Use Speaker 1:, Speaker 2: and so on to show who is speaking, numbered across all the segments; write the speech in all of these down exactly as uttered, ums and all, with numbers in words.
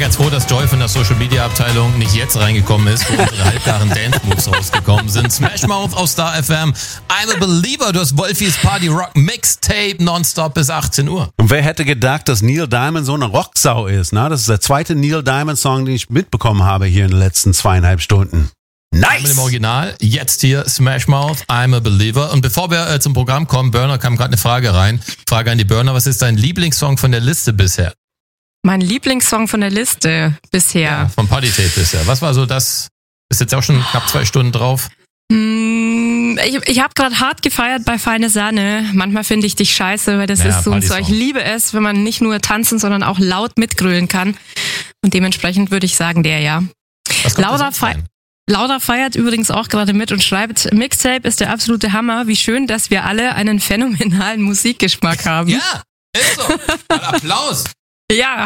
Speaker 1: ganz froh, dass Joy von der Social Media Abteilung nicht jetzt reingekommen ist, wo unsere halbgaren Dance Moves rausgekommen sind. Smash Mouth auf Star F M. I'm a Believer. Du hast Wolfis Party Rock Mixtape nonstop bis achtzehn Uhr.
Speaker 2: Und wer hätte gedacht, dass Neil Diamond so eine Rocksau ist? Ne? Das ist der zweite Neil Diamond Song, den ich mitbekommen habe hier in den letzten zweieinhalb Stunden. Nice!
Speaker 1: Einmal im Original, jetzt hier Smash Mouth, I'm a Believer. Und bevor wir äh, zum Programm kommen, Burner, kam gerade eine Frage rein. Frage an die Burner, was ist dein Lieblingssong von der Liste bisher?
Speaker 3: Mein Lieblingssong von der Liste bisher?
Speaker 1: Ja, vom Party Tape bisher. Was war so das? Ist jetzt auch schon knapp zwei Stunden drauf.
Speaker 3: Mm, ich ich habe gerade hart gefeiert bei Feine Sahne. Manchmal finde ich dich scheiße, weil das
Speaker 1: Ja,
Speaker 3: ist so ein so,
Speaker 1: Partysong.
Speaker 3: ich liebe es, wenn man nicht nur tanzen, sondern auch laut mitgrölen kann. Und dementsprechend würde ich sagen, der ja.
Speaker 1: Was kommt
Speaker 3: Laura
Speaker 1: da sonst rein?
Speaker 3: Laura feiert übrigens auch gerade mit und schreibt, Mixtape ist der absolute Hammer. Wie schön, dass wir alle einen phänomenalen Musikgeschmack haben.
Speaker 1: Ja, ist so. Mal Applaus.
Speaker 3: Ja.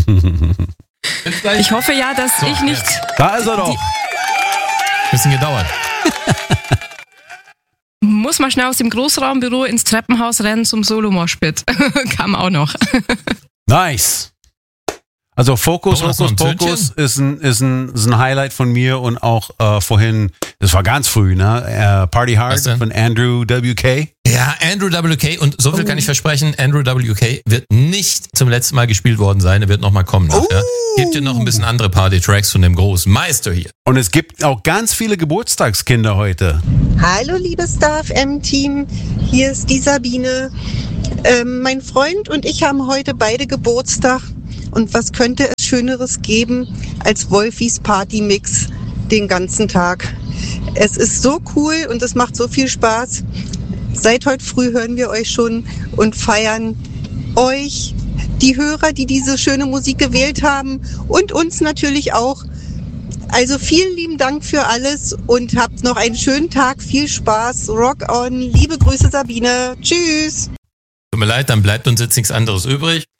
Speaker 3: Ich hoffe ja, dass
Speaker 1: So,
Speaker 3: ich nicht...
Speaker 1: jetzt.
Speaker 2: Da ist er doch.
Speaker 1: Bisschen gedauert.
Speaker 3: Muss mal schnell aus dem Großraumbüro ins Treppenhaus rennen zum Solo-Moshpit. Kam auch noch.
Speaker 2: Nice. Also Fokus,
Speaker 1: Brauchen wir das noch
Speaker 2: Hokus
Speaker 1: ein
Speaker 2: Pokus
Speaker 1: Tönchen?
Speaker 2: ist ein, ist, ein, ist ein Highlight von mir und auch äh, vorhin, das war ganz früh, ne? Äh, Party
Speaker 1: Was
Speaker 2: Hard
Speaker 1: denn?
Speaker 2: von Andrew W K.
Speaker 1: Ja, Andrew W K. Und so viel kann ich versprechen, Andrew W K wird nicht zum letzten Mal gespielt worden sein. Er wird nochmal kommen nachher. Gibt dir noch ein bisschen andere Party-Tracks von dem großen Meister hier.
Speaker 2: Und es gibt auch ganz viele Geburtstagskinder heute.
Speaker 4: Hallo liebes Star F M-Team, hier ist die Sabine. Ähm, mein Freund und ich haben heute beide Geburtstag. Und was könnte es Schöneres geben als Wolfis Party-Mix den ganzen Tag? Es ist so cool und es macht so viel Spaß. Seit heute früh hören wir euch schon und feiern euch, die Hörer, die diese schöne Musik gewählt haben und uns natürlich auch. Also vielen lieben Dank für alles und habt noch einen schönen Tag, viel Spaß, rock on, liebe Grüße Sabine, tschüss.
Speaker 1: Tut mir leid, dann bleibt uns jetzt nichts anderes übrig.